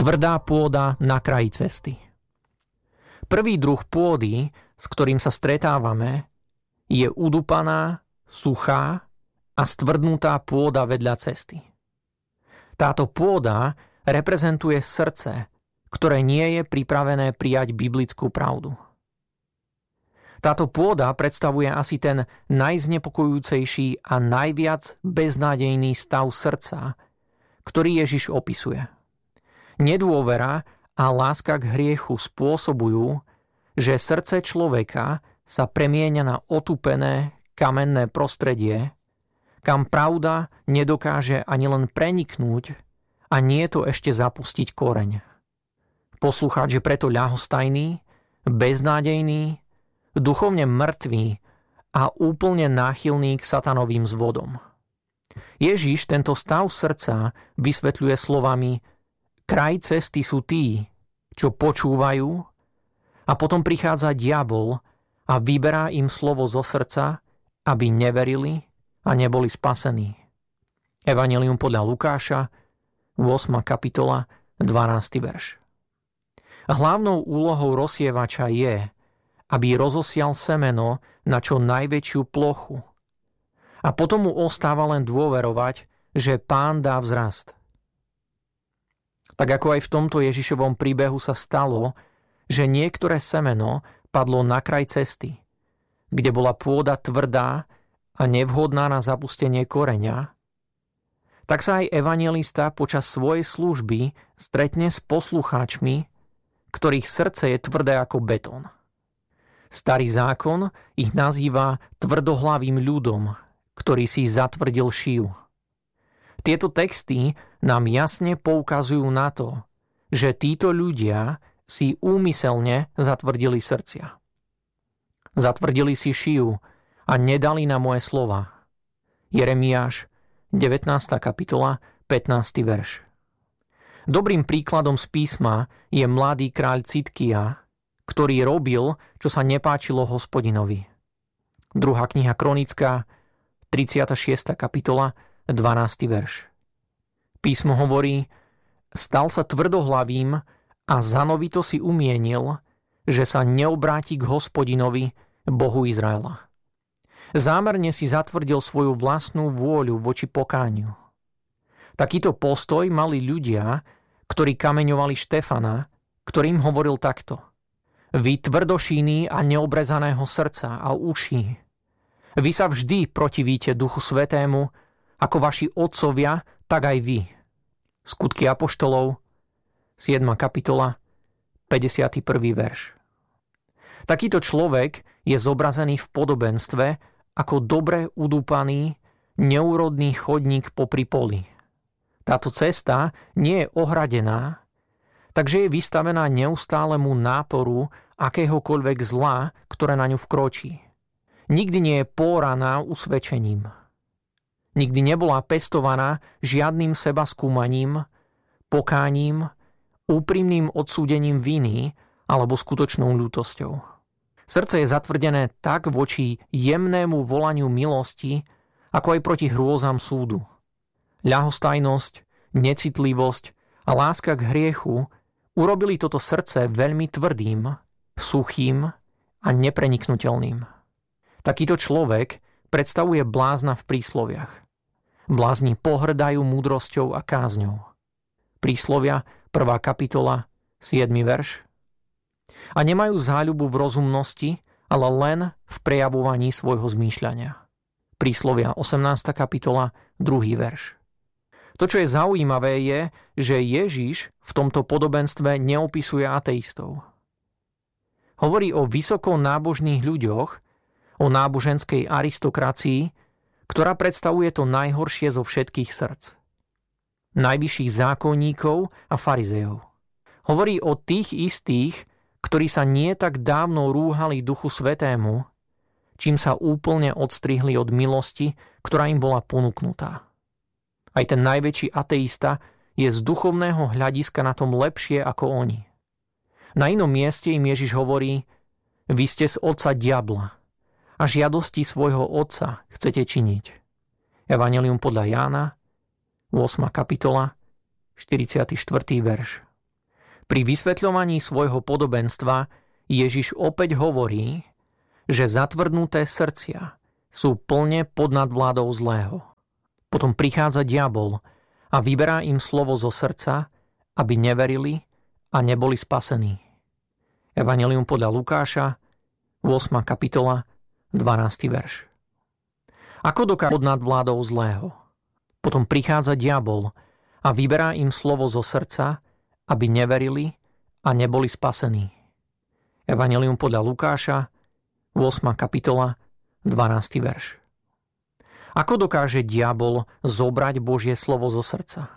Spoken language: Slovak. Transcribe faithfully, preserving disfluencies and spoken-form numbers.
Tvrdá pôda na kraji cesty. Prvý druh pôdy, s ktorým sa stretávame, je udupaná, suchá a stvrdnutá pôda vedľa cesty. Táto pôda reprezentuje srdce, ktoré nie je pripravené prijať biblickú pravdu. Táto pôda predstavuje asi ten najznepokojujúcejší a najviac beznádejný stav srdca, ktorý Ježiš opisuje. Nedôvera a láska k hriechu spôsobujú, že srdce človeka sa premieňa na otupené, kamenné prostredie, kam pravda nedokáže ani len preniknúť a nie to ešte zapustiť koreň. Poslucháč je preto ľahostajný, beznádejný, duchovne mŕtvý a úplne náchylný k satanovým zvodom. Ježiš tento stav srdca vysvetľuje slovami: kraj cesty sú tí, čo počúvajú, a potom prichádza diabol a vyberá im slovo zo srdca, aby neverili a neboli spasení. Evanjelium podľa Lukáša, ôsma kapitola, dvanásty verš. Hlavnou úlohou rozsievača je, aby rozosial semeno na čo najväčšiu plochu. A potom mu ostáva len dôverovať, že Pán dá vzrast. Tak ako aj v tomto Ježišovom príbehu sa stalo, že niektoré semeno padlo na kraj cesty, kde bola pôda tvrdá a nevhodná na zapustenie koreňa, tak sa aj evanjelista počas svojej služby stretne s poslucháčmi, ktorých srdce je tvrdé ako betón. Starý zákon ich nazýva tvrdohlavým ľudom, ktorý si zatvrdil šiju. Tieto texty nám jasne poukazujú na to, že títo ľudia si úmyselne zatvrdili srdcia. Zatvrdili si šiju a nedali na moje slova. Jeremiáš, devätnásta kapitola, pätnásty verš. Dobrým príkladom z písma je mladý kráľ Citkia, ktorý robil, čo sa nepáčilo Hospodinovi. Druhá kniha Kronická, tridsiata šiesta kapitola, dvanásty verš. Písmo hovorí: stal sa tvrdohlavým a zanovito si umienil, že sa neobráti k Hospodinovi, Bohu Izraela. Zámerne si zatvrdil svoju vlastnú vôľu voči pokániu. Takýto postoj mali ľudia, ktorí kameňovali Štefana, ktorým hovoril takto: vy tvrdošíny a neobrezaného srdca a uší, vy sa vždy protivíte Duchu Svätému, ako vaši otcovia, tak aj vy. Skutky apoštolov, siedma kapitola, päťdesiaty prvý verš. Takýto človek je zobrazený v podobenstve ako dobre udúpaný, neúrodný chodník popri poli. Táto cesta nie je ohradená, takže je vystavená neustálemu náporu akéhokoľvek zla, ktoré na ňu vkročí. Nikdy nie je póraná usvedčením. Nikdy nebola pestovaná žiadnym sebaskúmaním, pokáním, úprimným odsúdením viny alebo skutočnou ľútosťou. Srdce je zatvrdené tak voči jemnému volaniu milosti, ako aj proti hrôzam súdu. Ľahostajnosť, necitlivosť a láska k hriechu urobili toto srdce veľmi tvrdým, suchým a nepreniknutelným. Takýto človek predstavuje blázna v prísloviach. Blázni pohrdajú múdrosťou a kázňou. Príslovia, prvá kapitola, siedmy verš. A nemajú záľubu v rozumnosti, ale len v prejavovaní svojho zmýšľania. Príslovia, osemnásta kapitola, druhý verš. To, čo je zaujímavé, je, že Ježiš v tomto podobenstve neopisuje ateistov. Hovorí o vysoko nábožných ľuďoch, o náboženskej aristokracii, ktorá predstavuje to najhoršie zo všetkých srdc. Najvyšších zákonníkov a farizejov. Hovorí o tých istých, ktorí sa nie tak dávno rúhali Duchu Svätému, čím sa úplne odstrihli od milosti, ktorá im bola ponúknutá. Aj ten najväčší ateista je z duchovného hľadiska na tom lepšie ako oni. Na inom mieste im Ježiš hovorí: vy ste z otca diabla a žiadosti svojho otca chcete činiť. Evanjelium podľa Jána, ôsma kapitola, štyridsiaty štvrtý verš. Pri vysvetľovaní svojho podobenstva Ježiš opäť hovorí, že zatvrdnuté srdcia sú plne pod nadvládou zlého. Potom prichádza diabol a vyberá im slovo zo srdca, aby neverili a neboli spasení. Evanjelium podľa Lukáša, ôsma kapitola, dvanásty verš. Ako dokáže pod nadvládou zlého? Potom prichádza diabol a vyberá im slovo zo srdca, aby neverili a neboli spasení. Evanjelium podľa Lukáša, ôsma kapitola, dvanásty verš. Ako dokáže diabol zobrať Božie slovo zo srdca?